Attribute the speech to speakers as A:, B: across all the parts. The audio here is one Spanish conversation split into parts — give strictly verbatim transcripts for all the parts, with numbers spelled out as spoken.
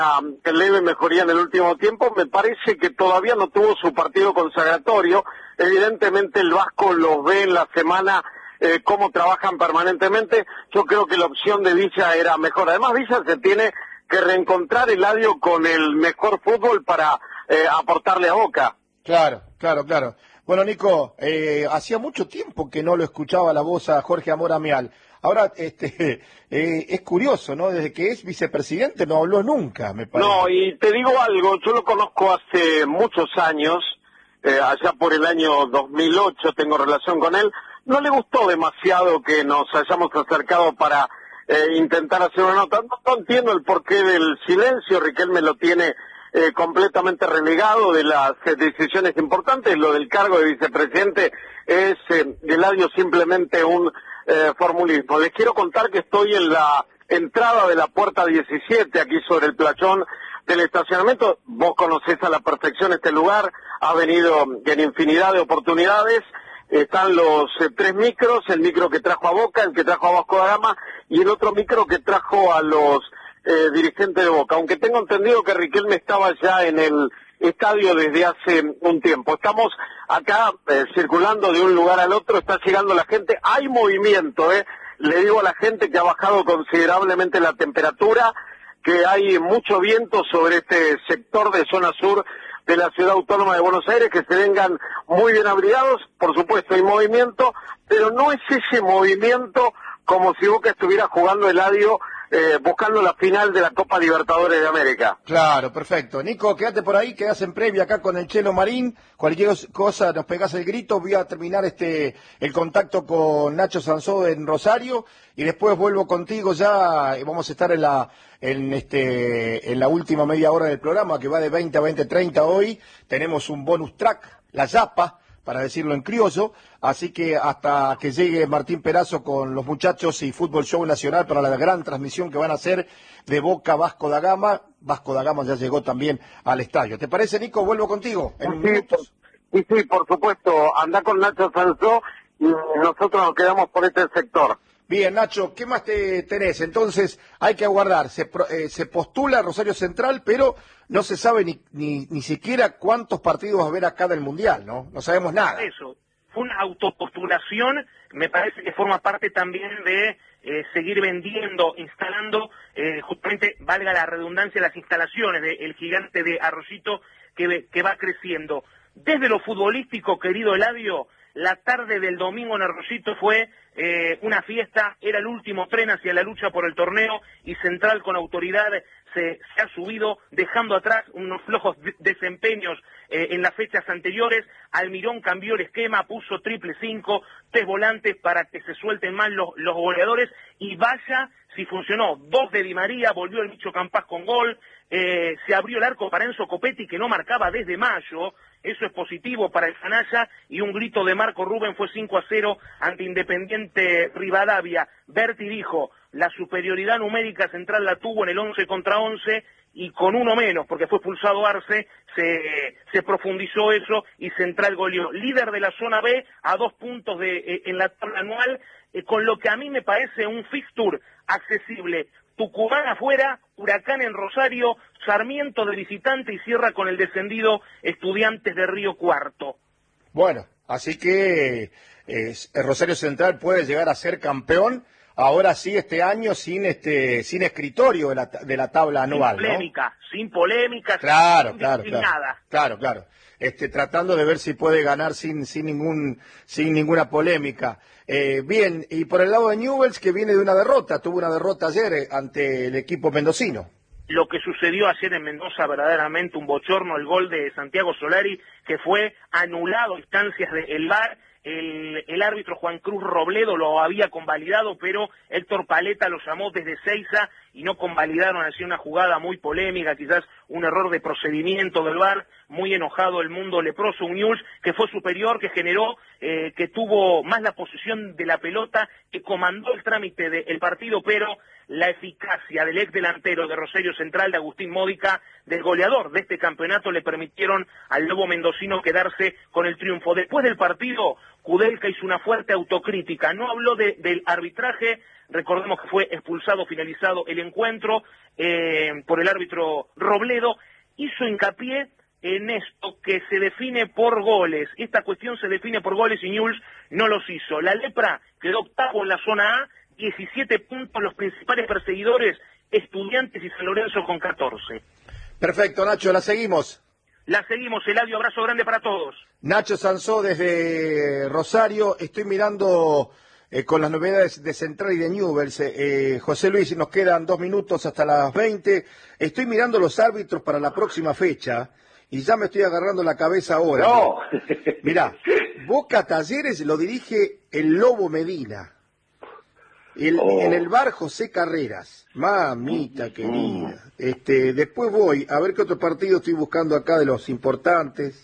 A: leve mejoría en el último tiempo. Me parece que todavía no tuvo su partido consagratorio. Evidentemente el Vasco los ve en la semana eh, cómo trabajan permanentemente. Yo creo que la opción de Villa era mejor. Además Villa se tiene que reencontrar Eladio con el mejor fútbol para eh, aportarle a Boca.
B: Claro, claro, claro. Bueno, Nico, eh, hacía mucho tiempo que no lo escuchaba la voz a Jorge Amor Amial. Ahora, este, eh, es curioso, ¿no? Desde que es vicepresidente no habló nunca, me parece.
A: No, y te digo algo, yo lo conozco hace muchos años, eh, allá por el año dos mil ocho tengo relación con él. No le gustó demasiado que nos hayamos acercado para eh, intentar hacer una nota. No, no entiendo el porqué del silencio. Riquelme lo tiene eh, completamente renegado de las eh, decisiones importantes. Lo del cargo de vicepresidente es, eh, Eladio, simplemente un eh, formulismo. Les quiero contar que estoy en la entrada de la puerta diecisiete, aquí sobre el playón del estacionamiento. Vos conocés a la perfección este lugar, ha venido en infinidad de oportunidades. Están los eh, tres micros, el micro que trajo a Boca, el que trajo a Vasco da Gama y el otro micro que trajo a los eh, dirigentes de Boca. Aunque tengo entendido que Riquelme estaba ya en el estadio desde hace un tiempo. Estamos acá eh, circulando de un lugar al otro, está llegando la gente, hay movimiento, eh. Le digo a la gente que ha bajado considerablemente la temperatura, que hay mucho viento sobre este sector de zona sur de la Ciudad Autónoma de Buenos Aires, que se vengan muy bien abrigados. Por supuesto hay movimiento, pero no es ese movimiento como si Boca estuviera jugando Eladio, eh, buscando la final de la Copa Libertadores de América.
B: Claro, perfecto. Nico, quédate por ahí, quedás en previa acá con el Chelo Marín. Cualquier cosa nos pegás el grito. Voy a terminar este el contacto con Nacho Sansó en Rosario y después vuelvo contigo ya. Vamos a estar en la en este en la última media hora del programa, que va de veinte a veinte treinta hoy. Tenemos un bonus track, la Yapa, para decirlo en criollo, así que hasta que llegue Martín Perazo con los muchachos y Fútbol Show Nacional para la gran transmisión que van a hacer de Boca Vasco da Gama. Vasco da Gama ya llegó también al estadio. ¿Te parece, Nico? Vuelvo contigo en
A: Sí,
B: minutos.
A: sí, sí, por supuesto. Anda con Nacho Sansó y nosotros nos quedamos por este sector.
B: Bien, Nacho, ¿qué más te tenés? Entonces, hay que aguardar. Se, eh, se postula Rosario Central, pero no se sabe ni, ni, ni siquiera cuántos partidos va a haber acá del Mundial, ¿no? No sabemos nada.
C: Eso, fue una autopostulación, me parece que forma parte también de eh, seguir vendiendo, instalando, eh, justamente, valga la redundancia, las instalaciones del gigante de Arroyito que, que va creciendo. Desde lo futbolístico, querido Eladio, la tarde del domingo en Arroyito fue eh, una fiesta, era el último tren hacia la lucha por el torneo y Central con autoridad se, se ha subido, dejando atrás unos flojos de desempeños eh, en las fechas anteriores. Almirón cambió el esquema, puso triple cinco, tres volantes para que se suelten más los, los goleadores y vaya si funcionó. Dos de Di María, volvió el Micho Campás con gol, eh, se abrió el arco para Enzo Copetti que no marcaba desde mayo. Eso es positivo para el Canalla, y un grito de Marco Rubén fue cinco a cero ante Independiente Rivadavia. Berti dijo, la superioridad numérica Central la tuvo en el once contra once y con uno menos, porque fue expulsado Arce, se, se profundizó eso y Central goleó. Líder de la zona B a dos puntos de, eh, en la tabla anual, eh, con lo que a mí me parece un fixture accesible. Tucumán afuera, Huracán en Rosario, Sarmiento de visitante y cierra con el descendido Estudiantes de Río Cuarto.
B: Bueno, así que eh, Rosario Central puede llegar a ser campeón, ahora sí este año sin este sin escritorio de la, de la tabla anual,
C: sin polémica,
B: ¿no?
C: Sin polémica,
B: claro,
C: sin,
B: claro,
C: sin
B: claro,
C: nada.
B: Claro, claro. Este, tratando de ver si puede ganar sin sin ningún sin ninguna polémica. Eh, bien, y por el lado de Newell's, que viene de una derrota, tuvo una derrota ayer eh, ante el equipo mendocino.
C: Lo que sucedió ayer en Mendoza, verdaderamente un bochorno, el gol de Santiago Solari, que fue anulado a instancias del V A R. El, el árbitro Juan Cruz Robledo lo había convalidado, pero Héctor Paleta lo llamó desde Seiza y no convalidaron. Así una jugada muy polémica, quizás un error de procedimiento del V A R, muy enojado el mundo leproso. Un Newell's que fue superior, que generó, eh, que tuvo más la posesión de la pelota, que comandó el trámite del partido, pero la eficacia del ex delantero de Rosario Central, de Agustín Módica, del goleador de este campeonato, le permitieron al lobo mendocino quedarse con el triunfo. Después del partido, Kudelka hizo una fuerte autocrítica, no habló de, del arbitraje, recordemos que fue expulsado, finalizado el encuentro eh, por el árbitro Robledo, hizo hincapié en esto que se define por goles, esta cuestión se define por goles y Newell's no los hizo. La Lepra quedó octavo en la zona A, diecisiete puntos, los principales perseguidores, Estudiantes y San Lorenzo con catorce.
B: Perfecto, Nacho, la seguimos.
C: La seguimos, Eladio, abrazo grande para todos.
B: Nacho Sansó desde Rosario, estoy mirando eh, con las novedades de Central y de Newell's. Eh, José Luis, nos quedan dos minutos hasta las veinte. Estoy mirando los árbitros para la próxima fecha y ya me estoy agarrando la cabeza ahora.
D: No.
B: Mirá, Boca Talleres lo dirige el Lobo Medina. El,
D: Oh.
B: En el bar José Carreras, mamita querida. Este, después voy a ver qué otro partido estoy buscando acá de los importantes.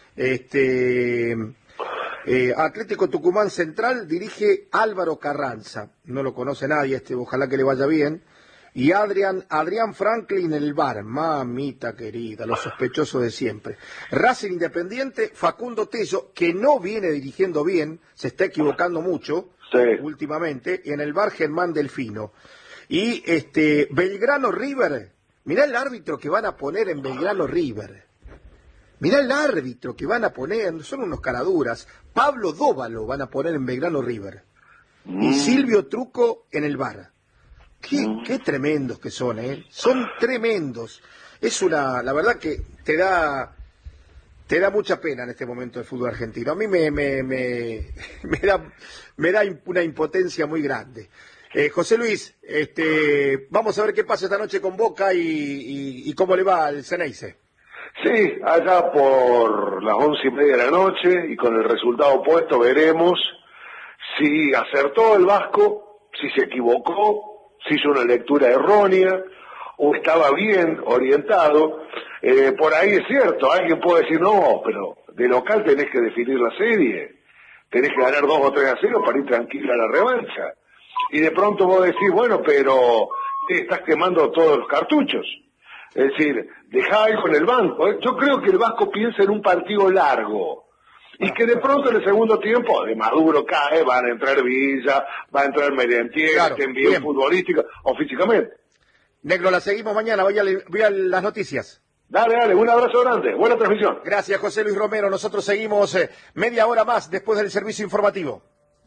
B: Este, eh, Atlético Tucumán Central dirige Álvaro Carranza, no lo conoce nadie, este, ojalá que le vaya bien. Y Adrián, Adrián Franklin en el bar, mamita querida, los sospechosos de siempre. Racing Independiente, Facundo Tello, que no viene dirigiendo bien, se está equivocando mucho.
D: Sí.
B: Últimamente, y en el bar Germán Delfino. Y este Belgrano River, mirá el árbitro que van a poner en Belgrano River. Mirá el árbitro que van a poner, son unos caraduras. Pablo Dóvalo van a poner en Belgrano River. Y Silvio Truco en el bar. Qué, qué tremendos que son, ¿eh? Son tremendos. Es una, la verdad que te da... Te da mucha pena en este momento el fútbol argentino. A mí me, me, me, me da, me da una impotencia muy grande. Eh, José Luis, este, vamos a ver qué pasa esta noche con Boca y, y, y cómo le va al Ceneice.
D: Sí, allá por las once y media de la noche y con el resultado opuesto veremos si acertó el Vasco, si se equivocó, si hizo una lectura errónea o estaba bien orientado. Eh, por ahí es cierto, alguien puede decir, no, pero de local tenés que definir la serie, tenés que ganar dos o tres a cero para ir tranquila a la revancha. Y de pronto vos decís, bueno, pero te estás quemando todos los cartuchos. Es decir, dejá algo en el banco. Yo creo que el Vasco piensa en un partido largo. Y que de pronto en el segundo tiempo, de Maduro cae, van a entrar Villa, va a entrar Merentier,
B: Claro,
D: estén bien,
B: bien.
D: futbolística o físicamente.
B: Negro, la seguimos mañana, voy a, voy a las noticias.
D: Dale, dale, un abrazo grande, buena transmisión.
B: Gracias, José Luis Romero. Nosotros seguimos eh, media hora más después del servicio informativo.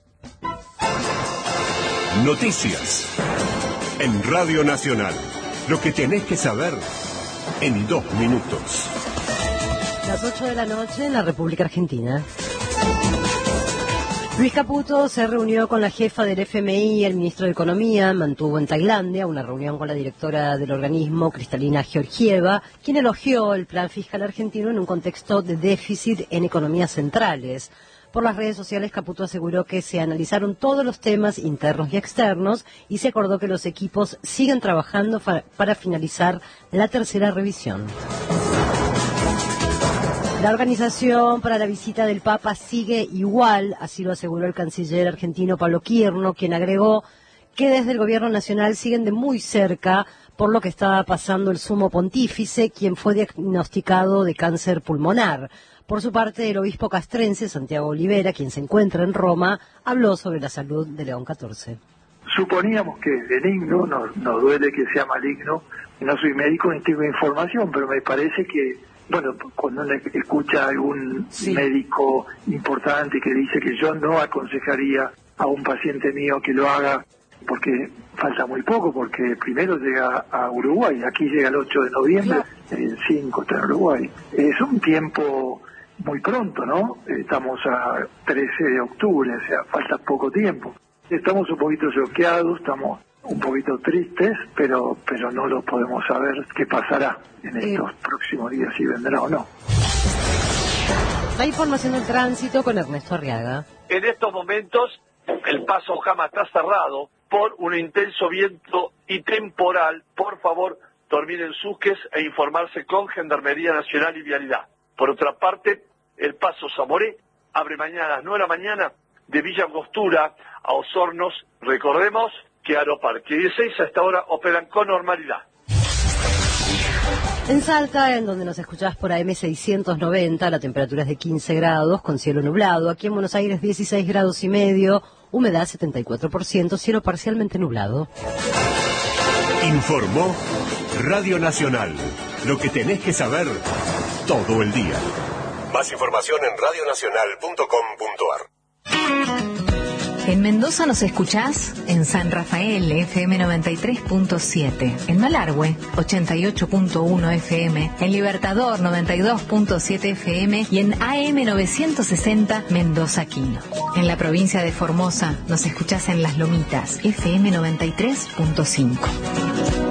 E: Noticias en Radio Nacional. Lo que tenés que saber en dos minutos.
F: Las ocho de la noche en la República Argentina. Luis Caputo se reunió con la jefa del F M I y el ministro de Economía, mantuvo en Tailandia una reunión con la directora del organismo, Cristalina Georgieva, quien elogió el plan fiscal argentino en un contexto de déficit en economías centrales. Por las redes sociales, Caputo aseguró que se analizaron todos los temas internos y externos y se acordó que los equipos siguen trabajando fa- para finalizar la tercera revisión. La organización para la visita del Papa sigue igual, así lo aseguró el canciller argentino Pablo Quirno, quien agregó que desde el gobierno nacional siguen de muy cerca por lo que estaba pasando el sumo pontífice, quien fue diagnosticado de cáncer pulmonar. Por su parte, el obispo castrense, Santiago Olivera, quien se encuentra en Roma, habló sobre la salud de León catorce.
G: Suponíamos que es benigno, nos, nos duele que sea maligno. No soy médico ni tengo información, pero me parece que, bueno, cuando uno escucha a algún
F: Sí.
G: médico importante que dice que yo no aconsejaría a un paciente mío que lo haga, porque falta muy poco, porque primero llega a Uruguay, aquí llega el ocho de noviembre, el cinco está en Uruguay. Es un tiempo muy pronto, ¿no? Estamos a trece de octubre, o sea, falta poco tiempo. Estamos un poquito choqueados, estamos un poquito tristes, pero pero no lo podemos saber qué pasará en estos próximos días, si vendrá o no.
F: La información del tránsito con Ernesto Arriaga.
H: En estos momentos, el paso Jama está cerrado por un intenso viento y temporal. Por favor, dormir en Suques e informarse con Gendarmería Nacional y Vialidad. Por otra parte, el paso Zamoré abre mañana a las nueve de la mañana de Villa Angostura a Osornos. Recordemos que Aeroparque dieciséis a esta hora operan con normalidad.
F: En Salta, en donde nos escuchás por A M seiscientos noventa, la temperatura es de quince grados, con cielo nublado. Aquí en Buenos Aires, dieciséis grados y medio, humedad setenta y cuatro por ciento, cielo parcialmente nublado.
E: Informó Radio Nacional. Lo que tenés que saber todo el día. Más información en radio nacional punto com punto ar.
I: En Mendoza nos escuchás en San Rafael, F M noventa y tres punto siete. En Malargüe, ochenta y ocho punto uno F M. En Libertador, noventa y dos punto siete F M. Y en A M novecientos sesenta, Mendoza Quino. En la provincia de Formosa nos escuchás en Las Lomitas, F M noventa y tres punto cinco.